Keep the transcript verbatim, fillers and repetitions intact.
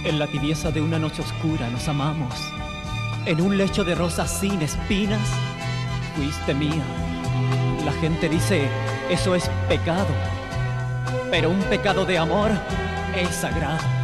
En la tibieza de una noche oscura nos amamos. En un lecho de rosas sin espinas, fuiste mía. La gente dice, eso es pecado. Pero un pecado de amor es sagrado.